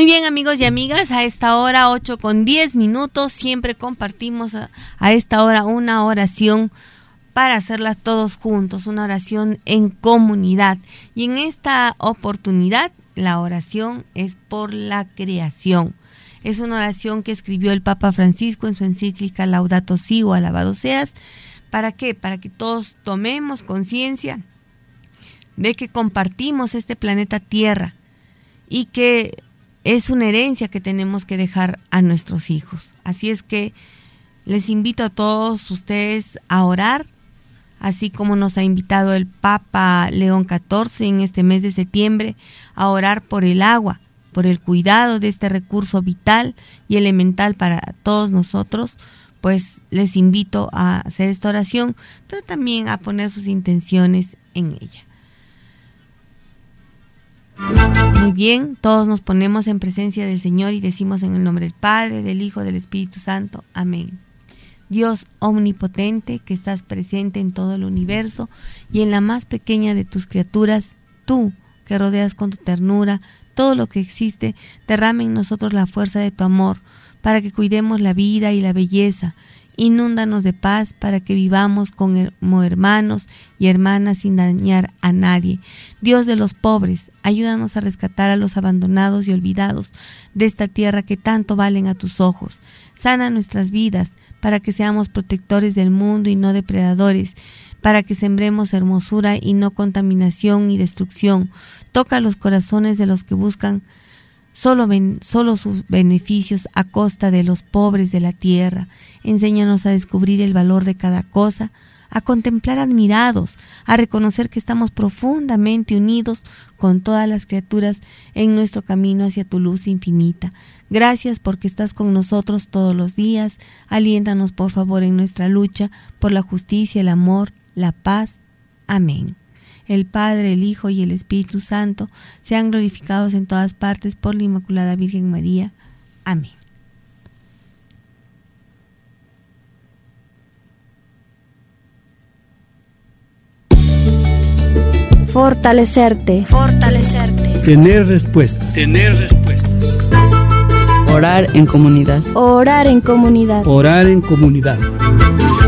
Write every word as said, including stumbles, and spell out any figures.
bien, amigos y amigas, a esta hora ocho con diez minutos siempre compartimos a, a esta hora una oración para hacerla todos juntos, una oración en comunidad. Y en esta oportunidad la oración es por la creación. Es una oración que escribió el Papa Francisco en su encíclica Laudato Si o Alabado Seas. ¿Para qué? Para que todos tomemos conciencia de que compartimos este planeta Tierra y que es una herencia que tenemos que dejar a nuestros hijos. Así es que les invito a todos ustedes a orar, así como nos ha invitado el Papa León catorce en este mes de septiembre, a orar por el agua, por el cuidado de este recurso vital y elemental para todos nosotros. Pues les invito a hacer esta oración, pero también a poner sus intenciones en ella. Muy bien, todos nos ponemos en presencia del Señor y decimos en el nombre del Padre, del Hijo, del Espíritu Santo. Amén. Dios omnipotente, que estás presente en todo el universo y en la más pequeña de tus criaturas, tú que rodeas con tu ternura todo lo que existe, derrama en nosotros la fuerza de tu amor para que cuidemos la vida y la belleza. Inúndanos de paz para que vivamos como hermanos y hermanas sin dañar a nadie. Dios de los pobres, ayúdanos a rescatar a los abandonados y olvidados de esta tierra que tanto valen a tus ojos. Sana nuestras vidas para que seamos protectores del mundo y no depredadores, para que sembremos hermosura y no contaminación y destrucción. Toca los corazones de los que buscan Solo, ven, solo sus beneficios a costa de los pobres de la tierra. Enséñanos a descubrir el valor de cada cosa, a contemplar admirados, a reconocer que estamos profundamente unidos con todas las criaturas en nuestro camino hacia tu luz infinita. Gracias porque estás con nosotros todos los días. Aliéntanos por favor en nuestra lucha por la justicia, el amor, la paz. Amén. El Padre, el Hijo y el Espíritu Santo sean glorificados en todas partes por la Inmaculada Virgen María. Amén. Fortalecerte. Fortalecerte. Tener respuestas. Tener respuestas. Orar en comunidad. Orar en comunidad. Orar en comunidad.